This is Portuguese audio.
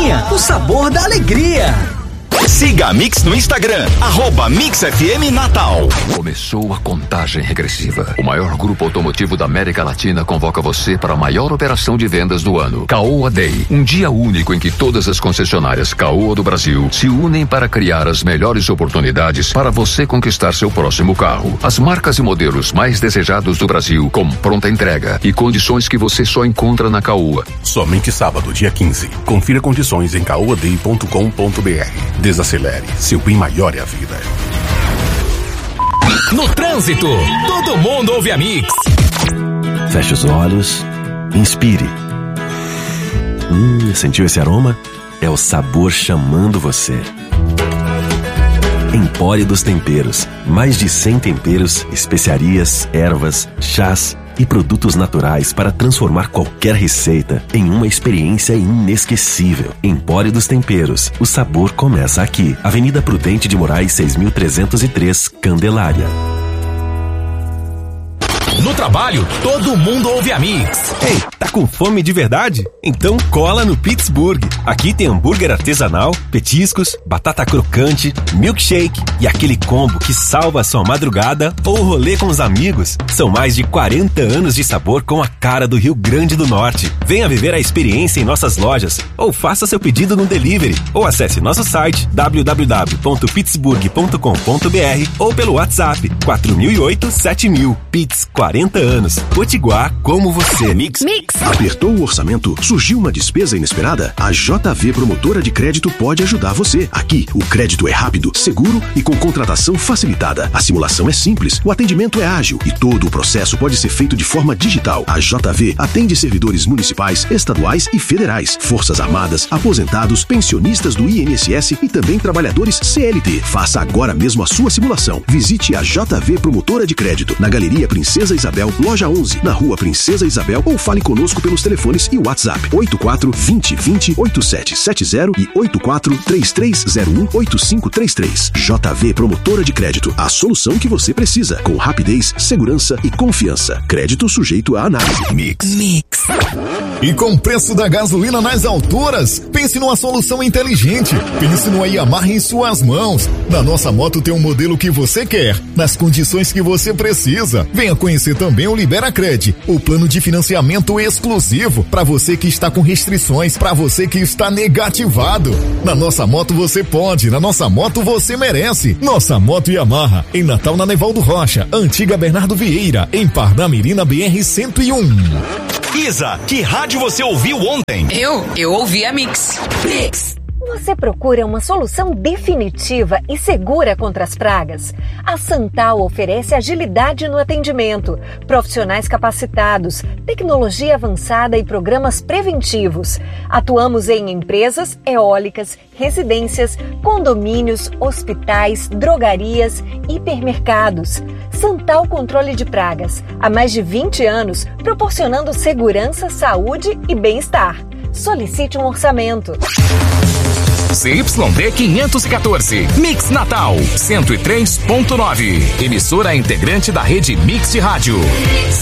Prainha, o sabor da alegria. Siga a Mix no Instagram, @MixFMNatal. Começou a contagem regressiva. O maior grupo automotivo da América Latina convoca você para a maior operação de vendas do ano, Caoa Day. Um dia único em que todas as concessionárias Caoa do Brasil se unem para criar as melhores oportunidades para você conquistar seu próximo carro. As marcas e modelos mais desejados do Brasil, com pronta entrega e condições que você só encontra na Caoa. Somente sábado, dia 15. Confira condições em caoaday.com.br. Desacelere, seu bem maior é a vida. No trânsito, todo mundo ouve a Mix. Feche os olhos, inspire. Sentiu esse aroma? É o sabor chamando você. Empório dos Temperos. Mais de 100 temperos, especiarias, ervas, chás e produtos naturais para transformar qualquer receita em uma experiência inesquecível. Empório dos Temperos. O sabor começa aqui. Avenida Prudente de Moraes, 6.303, Candelária. No trabalho, todo mundo ouve a Mix. Ei, tá com fome de verdade? Então cola no Pittsburgh. Aqui tem hambúrguer artesanal, petiscos, batata crocante, milkshake e aquele combo que salva a sua madrugada ou rolê com os amigos. São mais de 40 anos de sabor com a cara do Rio Grande do Norte. Venha viver a experiência em nossas lojas ou faça seu pedido no delivery ou acesse nosso site www.pittsburgh.com.br ou pelo WhatsApp 4008-7000. Pitts, 40 anos. Potiguar como você. Mix. Apertou o orçamento? Surgiu uma despesa inesperada? A JV Promotora de Crédito pode ajudar você. Aqui, o crédito é rápido, seguro e com contratação facilitada. A simulação é simples, o atendimento é ágil e todo o processo pode ser feito de forma digital. A JV atende servidores municipais, estaduais e federais, forças armadas, aposentados, pensionistas do INSS e também trabalhadores CLT. Faça agora mesmo a sua simulação. Visite a JV Promotora de Crédito na Galeria Princesa Isabel, loja 11, na Rua Princesa Isabel, ou fale conosco pelos telefones e WhatsApp 84-20-20-8770 e 84-3301-8533. JV Promotora de Crédito, a solução que você precisa, com rapidez, segurança e confiança. Crédito sujeito à análise. Mix. E com o preço da gasolina nas alturas, pense numa solução inteligente. Pense no Yamaha em suas mãos. Na nossa moto tem um modelo que você quer, nas condições que você precisa. Venha conhecer também o Liberacred, o plano de financiamento exclusivo para você que está com restrições, para você que está negativado. Na nossa moto você pode, na nossa moto você merece. Nossa Moto Yamaha, em Natal, na Nevaldo Rocha, antiga Bernardo Vieira, em Parnamirim, na BR-101. Isa, que rádio você ouviu ontem? Eu ouvi a Mix. Você procura uma solução definitiva e segura contra as pragas? A Santal oferece agilidade no atendimento, profissionais capacitados, tecnologia avançada e programas preventivos. Atuamos em empresas, eólicas, residências, condomínios, hospitais, drogarias, hipermercados. Santal Controle de Pragas. Há mais de 20 anos, proporcionando segurança, saúde e bem-estar. Solicite um orçamento. CYD 514, Mix Natal 103.9, emissora integrante da rede Mix de Rádio.